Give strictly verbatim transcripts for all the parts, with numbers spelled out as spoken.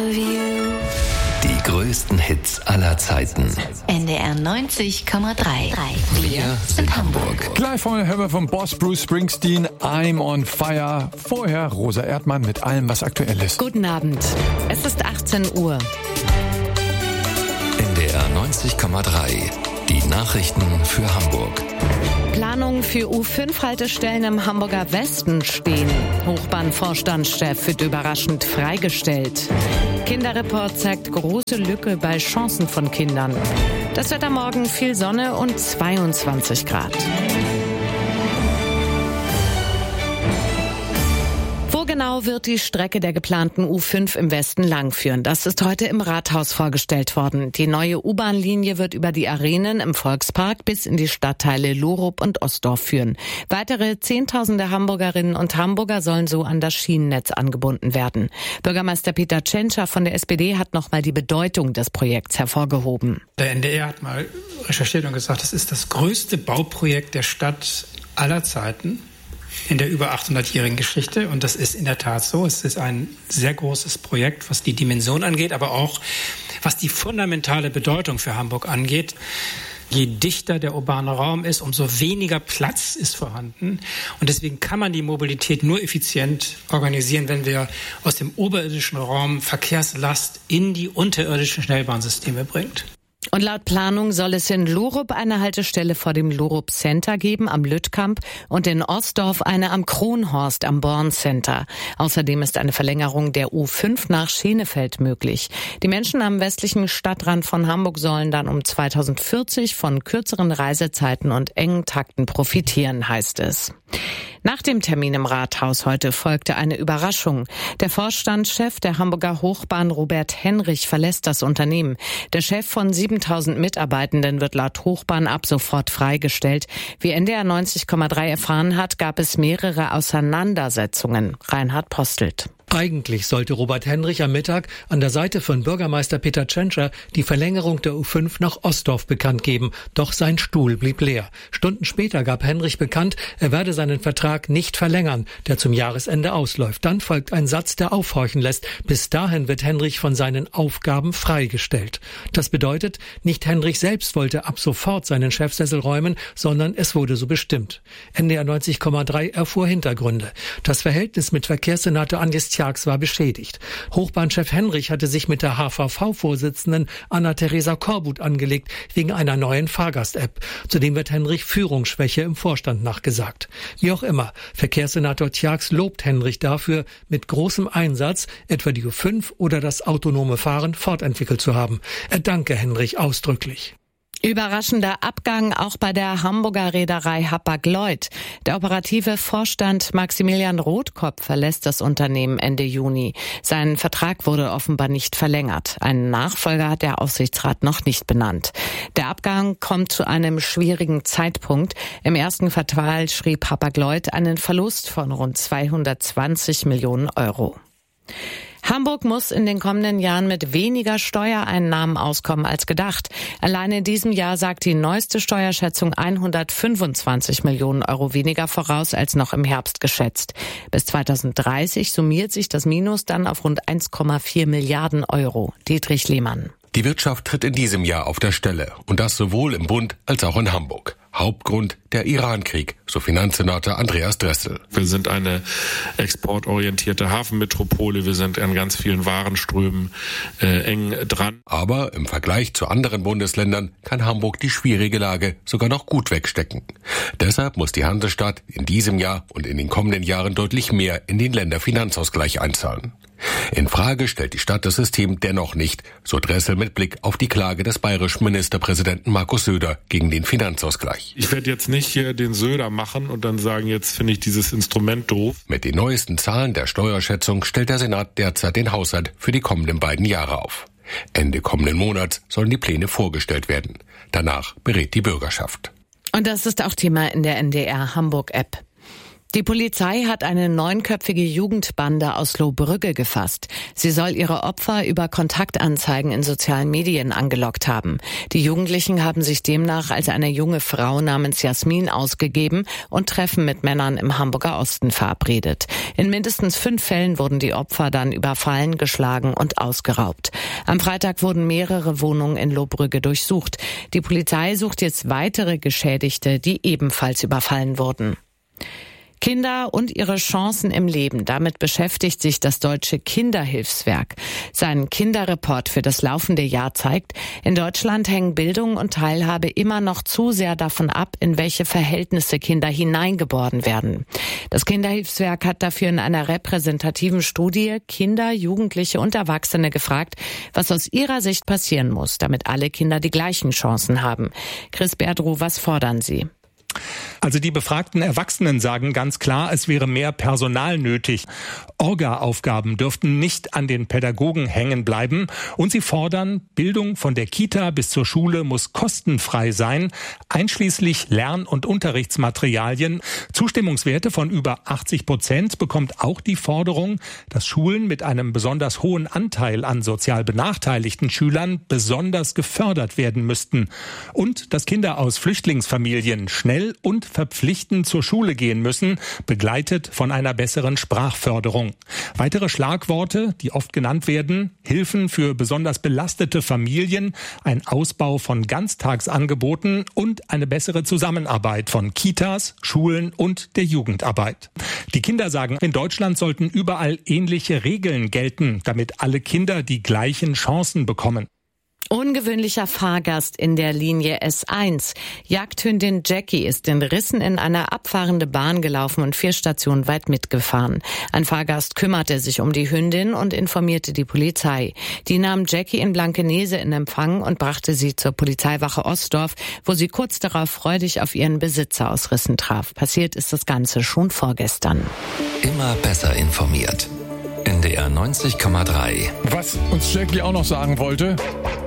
of you. Die größten Hits aller Zeiten. N D R neunzig Komma drei. Wir sind Hamburg. Gleich vorne hören wir vom Boss Bruce Springsteen I'm on Fire. Vorher Rosa Erdmann mit allem, was aktuell ist. Guten Abend. Es ist achtzehn Uhr. N D R neunzig Komma drei. Die Nachrichten für Hamburg. Planungen für U fünf Haltestellen im Hamburger Westen stehen. Hochbahnvorstandschef wird überraschend freigestellt. Kinderreport zeigt große Lücke bei Chancen von Kindern. Das Wetter morgen viel Sonne und zweiundzwanzig Grad. Wo genau wird die Strecke der geplanten U fünf im Westen langführen? Das ist heute im Rathaus vorgestellt worden. Die neue U-Bahn-Linie wird über die Arenen im Volkspark bis in die Stadtteile Lurup und Ostdorf führen. Weitere Zehntausende Hamburgerinnen und Hamburger sollen so an das Schienennetz angebunden werden. Bürgermeister Peter Tschentscher von der S P D hat nochmal die Bedeutung des Projekts hervorgehoben. Der N D R hat mal recherchiert und gesagt, es ist das größte Bauprojekt der Stadt aller Zeiten in der über achthundertjährigen Geschichte. Und das ist in der Tat so. Es ist ein sehr großes Projekt, was die Dimension angeht, aber auch was die fundamentale Bedeutung für Hamburg angeht. Je dichter der urbane Raum ist, umso weniger Platz ist vorhanden. Und deswegen kann man die Mobilität nur effizient organisieren, wenn wir aus dem oberirdischen Raum Verkehrslast in die unterirdischen Schnellbahnsysteme bringt. Und laut Planung soll es in Lurup eine Haltestelle vor dem Lurup Center geben am Lüttkamp und in Ostdorf eine am Kronhorst am Born Center. Außerdem ist eine Verlängerung der U fünf nach Schenefeld möglich. Die Menschen am westlichen Stadtrand von Hamburg sollen dann um zweitausendvierzig von kürzeren Reisezeiten und engen Takten profitieren, heißt es. Nach dem Termin im Rathaus heute folgte eine Überraschung. Der Vorstandschef der Hamburger Hochbahn, Robert Henrich, verlässt das Unternehmen. Der Chef von siebentausend Mitarbeitenden wird laut Hochbahn ab sofort freigestellt. Wie N D R neunzig Komma drei erfahren hat, gab es mehrere Auseinandersetzungen. Reinhard Postelt. Eigentlich sollte Robert Henrich am Mittag an der Seite von Bürgermeister Peter Tschentscher die Verlängerung der U fünf nach Ostdorf bekannt geben. Doch sein Stuhl blieb leer. Stunden später gab Henrich bekannt, er werde seinen Vertrag nicht verlängern, der zum Jahresende ausläuft. Dann folgt ein Satz, der aufhorchen lässt. Bis dahin wird Henrich von seinen Aufgaben freigestellt. Das bedeutet, nicht Henrich selbst wollte ab sofort seinen Chefsessel räumen, sondern es wurde so bestimmt. N D R neunzig Komma drei erfuhr Hintergründe. Das Verhältnis mit Verkehrssenator Agnes Tjax war beschädigt. Hochbahnchef Henrich hatte sich mit der H V V-Vorsitzenden Anna-Theresa Korbut angelegt, wegen einer neuen Fahrgast-App. Zudem wird Henrich Führungsschwäche im Vorstand nachgesagt. Wie auch immer, Verkehrssenator Tjax lobt Henrich dafür, mit großem Einsatz etwa die U fünf oder das autonome Fahren fortentwickelt zu haben. Er danke Henrich ausdrücklich. Überraschender Abgang auch bei der Hamburger Reederei Hapag-Lloyd. Der operative Vorstand Maximilian Rothkopf verlässt das Unternehmen Ende Juni. Sein Vertrag wurde offenbar nicht verlängert. Einen Nachfolger hat der Aufsichtsrat noch nicht benannt. Der Abgang kommt zu einem schwierigen Zeitpunkt. Im ersten Quartal schrieb Hapag-Lloyd einen Verlust von rund zweihundertzwanzig Millionen Euro. Hamburg muss in den kommenden Jahren mit weniger Steuereinnahmen auskommen als gedacht. Allein in diesem Jahr sagt die neueste Steuerschätzung hundertfünfundzwanzig Millionen Euro weniger voraus als noch im Herbst geschätzt. Bis zweitausenddreißig summiert sich das Minus dann auf rund eins Komma vier Milliarden Euro. Dietrich Lehmann. Die Wirtschaft tritt in diesem Jahr auf der Stelle. Und das sowohl im Bund als auch in Hamburg. Hauptgrund der Irankrieg, so Finanzsenator Andreas Dressel. Wir sind eine exportorientierte Hafenmetropole, wir sind an ganz vielen Warenströmen äh, eng dran. Aber im Vergleich zu anderen Bundesländern kann Hamburg die schwierige Lage sogar noch gut wegstecken. Deshalb muss die Hansestadt in diesem Jahr und in den kommenden Jahren deutlich mehr in den Länderfinanzausgleich einzahlen. In Frage stellt die Stadt das System dennoch nicht, so Dressel mit Blick auf die Klage des bayerischen Ministerpräsidenten Markus Söder gegen den Finanzausgleich. Ich werde jetzt nicht hier den Söder machen und dann sagen, jetzt finde ich dieses Instrument doof. Mit den neuesten Zahlen der Steuerschätzung stellt der Senat derzeit den Haushalt für die kommenden beiden Jahre auf. Ende kommenden Monats sollen die Pläne vorgestellt werden. Danach berät die Bürgerschaft. Und das ist auch Thema in der N D R Hamburg-App. Die Polizei hat eine neunköpfige Jugendbande aus Lohbrügge gefasst. Sie soll ihre Opfer über Kontaktanzeigen in sozialen Medien angelockt haben. Die Jugendlichen haben sich demnach als eine junge Frau namens Jasmin ausgegeben und Treffen mit Männern im Hamburger Osten verabredet. In mindestens fünf Fällen wurden die Opfer dann überfallen, geschlagen und ausgeraubt. Am Freitag wurden mehrere Wohnungen in Lohbrügge durchsucht. Die Polizei sucht jetzt weitere Geschädigte, die ebenfalls überfallen wurden. Kinder und ihre Chancen im Leben. Damit beschäftigt sich das Deutsche Kinderhilfswerk. Sein Kinderreport für das laufende Jahr zeigt, in Deutschland hängen Bildung und Teilhabe immer noch zu sehr davon ab, in welche Verhältnisse Kinder hineingeboren werden. Das Kinderhilfswerk hat dafür in einer repräsentativen Studie Kinder, Jugendliche und Erwachsene gefragt, was aus ihrer Sicht passieren muss, damit alle Kinder die gleichen Chancen haben. Chris Berdruh, was fordern Sie? Also die befragten Erwachsenen sagen ganz klar, es wäre mehr Personal nötig. Orga-Aufgaben dürften nicht an den Pädagogen hängen bleiben. Und sie fordern, Bildung von der Kita bis zur Schule muss kostenfrei sein, einschließlich Lern- und Unterrichtsmaterialien. Zustimmungswerte von über achtzig Prozent bekommt auch die Forderung, dass Schulen mit einem besonders hohen Anteil an sozial benachteiligten Schülern besonders gefördert werden müssten. Und dass Kinder aus Flüchtlingsfamilien schnell und verpflichtend zur Schule gehen müssen, begleitet von einer besseren Sprachförderung. Weitere Schlagworte, die oft genannt werden: Hilfen für besonders belastete Familien, ein Ausbau von Ganztagsangeboten und eine bessere Zusammenarbeit von Kitas, Schulen und der Jugendarbeit. Die Kinder sagen, in Deutschland sollten überall ähnliche Regeln gelten, damit alle Kinder die gleichen Chancen bekommen. Ungewöhnlicher Fahrgast in der Linie S eins. Jagdhündin Jackie ist in Rissen in eine abfahrende Bahn gelaufen und vier Stationen weit mitgefahren. Ein Fahrgast kümmerte sich um die Hündin und informierte die Polizei. Die nahm Jackie in Blankenese in Empfang und brachte sie zur Polizeiwache Ostdorf, wo sie kurz darauf freudig auf ihren Besitzer aus Rissen traf. Passiert ist das Ganze schon vorgestern. Immer besser informiert. N D R neunzig Komma drei. Was uns Jackie auch noch sagen wollte: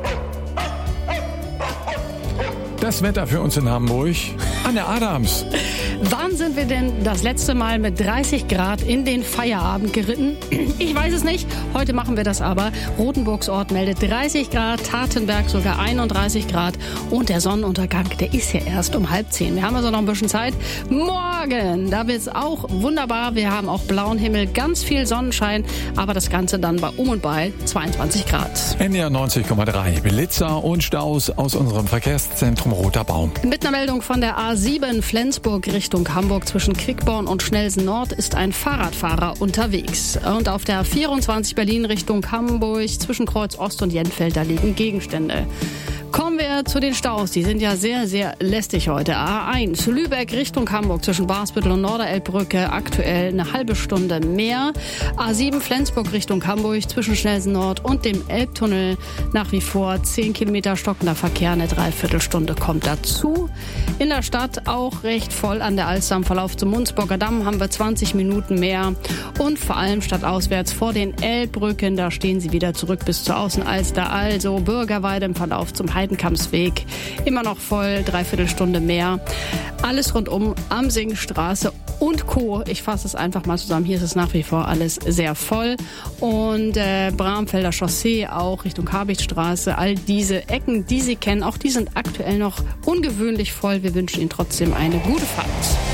Das Wetter für uns in Hamburg. Anne Adams. Wann sind wir denn das letzte Mal mit dreißig Grad in den Feierabend geritten? Ich weiß es nicht. Heute machen wir das aber. Rothenburgsort meldet dreißig Grad, Tatenberg sogar einunddreißig Grad. Und der Sonnenuntergang, der ist ja erst um halb zehn. Wir haben also noch ein bisschen Zeit. Morgen, da wird es auch wunderbar. Wir haben auch blauen Himmel, ganz viel Sonnenschein. Aber das Ganze dann bei um und bei zweiundzwanzig Grad. N D R neunzig Komma drei. Blitzer und Staus aus unserem Verkehrszentrum Roter Baum. Mit einer Meldung von der A sieben Flensburg Richtung Hamburg zwischen Quickborn und Schnellsen Nord ist ein Fahrradfahrer unterwegs. Und auf der A vierundzwanzig Berlin Richtung Hamburg zwischen Kreuz Ost und Jenfeld, da liegen Gegenstände. Kommen wir zu den Staus. Die sind ja sehr, sehr lästig heute. A eins, Lübeck Richtung Hamburg zwischen Barsbüttel und Norderelbbrücke. Aktuell eine halbe Stunde mehr. A sieben Flensburg Richtung Hamburg zwischen Schnellsen Nord und dem Elbtunnel. Nach wie vor zehn Kilometer stockender Verkehr. Eine Dreiviertelstunde kommt dazu. In der Stadt auch recht voll an der Alster am Verlauf zum Munzburger Damm haben wir zwanzig Minuten mehr. Und vor allem stadtauswärts vor den Elbbrücken. Da stehen sie wieder zurück bis zur Außenalster. Also Bürgerweide im Verlauf zum Heidenkampsweg. Immer noch voll, dreiviertel Stunde mehr. Alles rundum Amsingstraße und Co. Ich fasse es einfach mal zusammen. Hier ist es nach wie vor alles sehr voll. Und äh, Bramfelder Chaussee auch Richtung Habichtstraße. All diese Ecken, die Sie kennen, auch die sind aktuell noch ungewöhnlich voll. Wir wünschen Ihnen trotzdem eine gute Fahrt.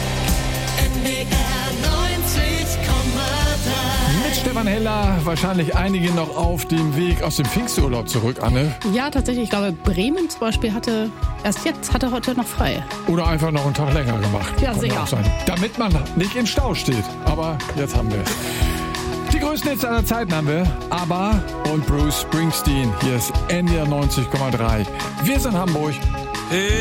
Stefan Heller, wahrscheinlich einige noch auf dem Weg aus dem Pfingsturlaub zurück, Anne. Ja, tatsächlich. Ich glaube, Bremen zum Beispiel hatte erst jetzt, hatte heute noch frei. Oder einfach noch einen Tag länger gemacht. Ja, sicher. Damit man nicht im Stau steht. Aber jetzt haben wir es. Die größten Hits aller Zeiten haben wir. ABBA und Bruce Springsteen. Hier ist N D R neunzig Komma drei. Wir sind Hamburg. Hey.